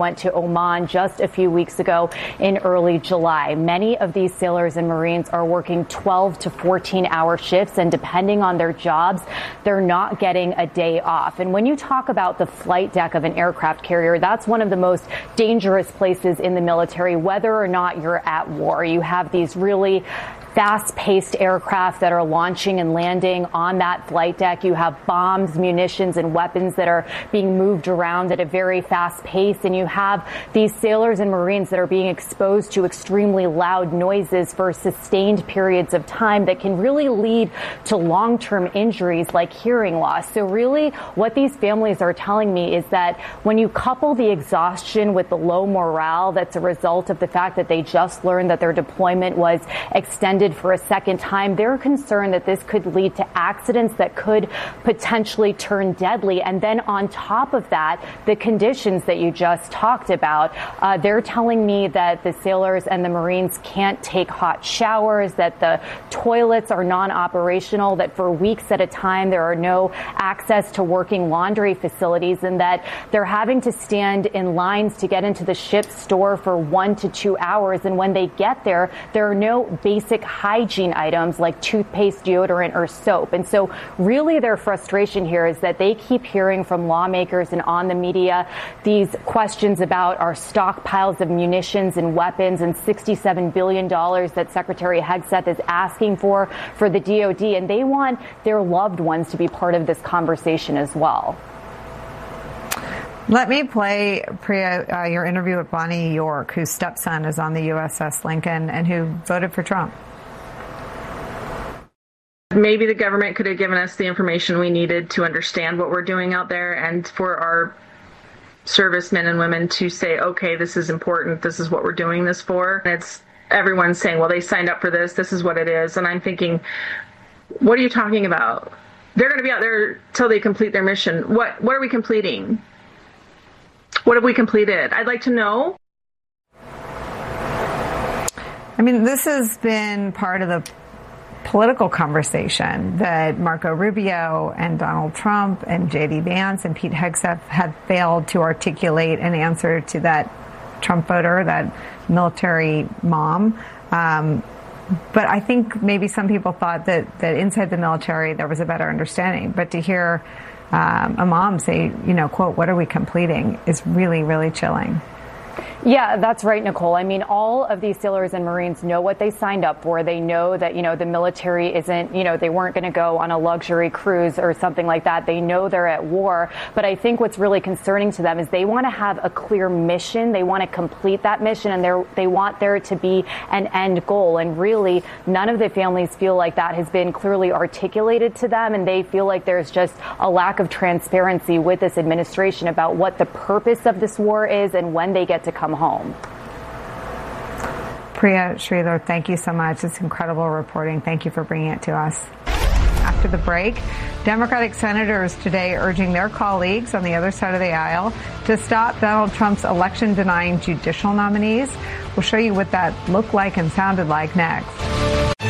went to Oman just a few weeks ago in early July. Many of these sailors and Marines are working 12 to 14-hour shifts, and depending on their jobs, they're not getting a day off. And when you talk about the flight deck of an aircraft carrier, that's one of the most dangerous places in the military, whether or not you're at war. You have these really fast-paced aircraft that are launching and landing on that flight deck. You have bombs, munitions, and weapons that are being moved around at a very fast pace. And you have these sailors and Marines that are being exposed to extremely loud noises for sustained periods of time that can really lead to long-term injuries like hearing loss. So really, what these families are telling me is that when you couple the exhaustion with the low morale that's a result of the fact that they just learned that their deployment was extended for a second time, they're concerned that this could lead to accidents that could potentially turn deadly. And then on top of that, the conditions that you just talked about, they're telling me that the sailors and the Marines can't take hot showers, that the toilets are non-operational, that for weeks at a time there are no access to working laundry facilities, and that they're having to stand in lines to get into the ship's store for 1 to 2 hours. And when they get there, there are no basic hygiene items like toothpaste, deodorant, or soap. And so really their frustration here is that they keep hearing from lawmakers and on the media these questions about our stockpiles of munitions and weapons and $67 billion that Secretary Hegseth is asking for the DOD. And they want their loved ones to be part of this conversation as well. Let me play, Priya, your interview with Bonnie York, whose stepson is on the USS Lincoln and who voted for Trump. Maybe the government could have given us the information we needed to understand what we're doing out there, and for our servicemen and women to say, okay, this is important, this is what we're doing this for. And it's everyone saying, well, they signed up for this, this is what it is. And I'm thinking, what are you talking about? They're going to be out there till they complete their mission. What are we completing? What have we completed? I'd like to know. I mean, this has been part of the political conversation that Marco Rubio and Donald Trump and J.D. Vance and Pete Hegseth have failed to articulate an answer to that Trump voter, that military mom. But I think maybe some people thought that inside the military there was a better understanding. But to hear a mom say, quote, what are we completing is really, really chilling. Yeah, that's right, Nicole. I mean, all of these sailors and Marines know what they signed up for. They know that, the military isn't, they weren't going to go on a luxury cruise or something like that. They know they're at war. But I think what's really concerning to them is they want to have a clear mission. They want to complete that mission, and they want there to be an end goal. And really, none of the families feel like that has been clearly articulated to them. And they feel like there's just a lack of transparency with this administration about what the purpose of this war is and when they get to come home. Priya Sridhar, thank you so much. It's incredible reporting. Thank you for bringing it to us. After the break, Democratic senators today urging their colleagues on the other side of the aisle to stop Donald Trump's election-denying judicial nominees. We'll show you what that looked like and sounded like next.